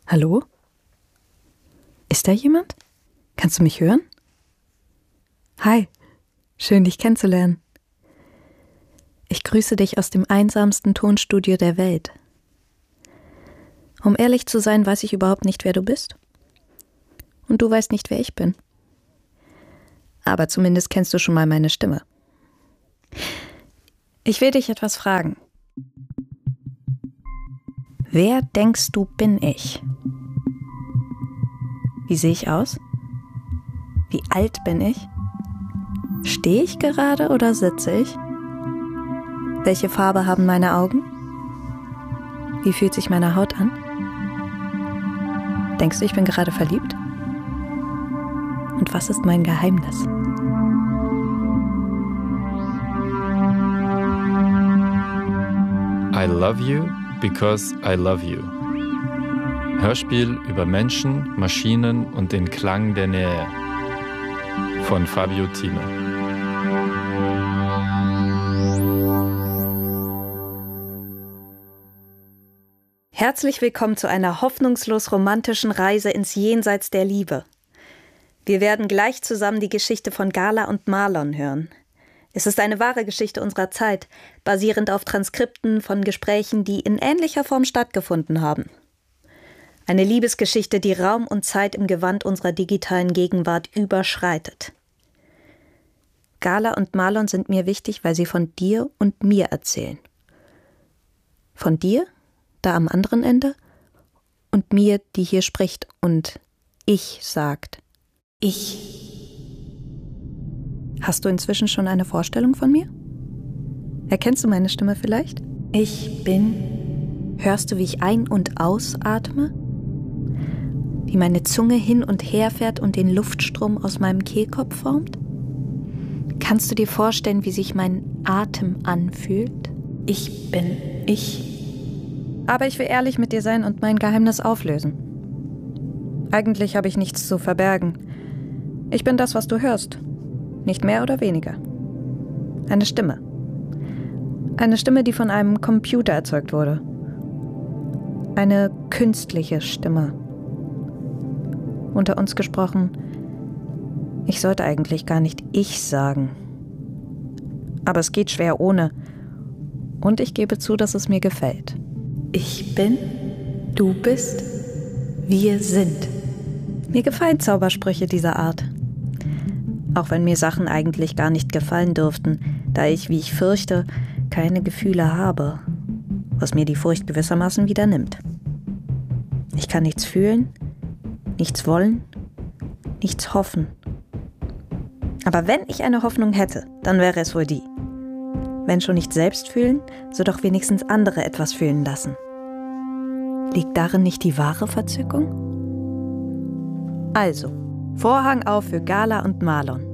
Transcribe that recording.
Hallo? Ist da jemand? Kannst du mich hören? Hi, schön dich kennenzulernen. Ich grüße dich aus dem einsamsten Tonstudio der Welt. Um ehrlich zu sein, weiß ich überhaupt nicht, wer du bist. Und du weißt nicht, wer ich bin. Aber zumindest kennst du schon mal meine Stimme. Ich will dich etwas fragen. Wer denkst du, bin ich? Wie sehe ich aus? Wie alt bin ich? Stehe ich gerade oder sitze ich? Welche Farbe haben meine Augen? Wie fühlt sich meine Haut an? Denkst du, ich bin gerade verliebt? Und was ist mein Geheimnis? I love you because I love you. Hörspiel über Menschen, Maschinen und den Klang der Nähe von Fabio Thieme. Herzlich willkommen zu einer hoffnungslos romantischen Reise ins Jenseits der Liebe. Wir werden gleich zusammen die Geschichte von Gala und Marlon hören. Es ist eine wahre Geschichte unserer Zeit, basierend auf Transkripten von Gesprächen, die in ähnlicher Form stattgefunden haben. Eine Liebesgeschichte, die Raum und Zeit im Gewand unserer digitalen Gegenwart überschreitet. Gala und Marlon sind mir wichtig, weil sie von dir und mir erzählen. Von dir, da am anderen Ende, und mir, die hier spricht und ich sagt. Ich. Hast du inzwischen schon eine Vorstellung von mir? Erkennst du meine Stimme vielleicht? Ich bin. Hörst du, wie ich ein- und ausatme? Wie meine Zunge hin und her fährt und den Luftstrom aus meinem Kehlkopf formt? Kannst du dir vorstellen, wie sich mein Atem anfühlt? Ich bin ich. Aber ich will ehrlich mit dir sein und mein Geheimnis auflösen. Eigentlich habe ich nichts zu verbergen. Ich bin das, was du hörst. Nicht mehr oder weniger. Eine Stimme. Eine Stimme, die von einem Computer erzeugt wurde. Eine künstliche Stimme. Unter uns gesprochen, ich sollte eigentlich gar nicht ich sagen. Aber es geht schwer ohne. Und ich gebe zu, dass es mir gefällt. Ich bin, du bist, wir sind. Mir gefallen Zaubersprüche dieser Art. Auch wenn mir Sachen eigentlich gar nicht gefallen dürften, da ich, wie ich fürchte, keine Gefühle habe, was mir die Furcht gewissermaßen wieder nimmt. Ich kann nichts fühlen, nichts wollen, nichts hoffen. Aber wenn ich eine Hoffnung hätte, dann wäre es wohl die. Wenn schon nicht selbst fühlen, so doch wenigstens andere etwas fühlen lassen. Liegt darin nicht die wahre Verzückung? Also, Vorhang auf für Gala und Marlon.